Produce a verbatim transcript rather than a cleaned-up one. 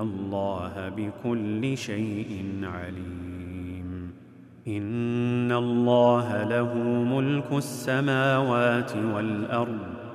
الله بكل شيء عليم. إن الله له ملك السماوات والأرض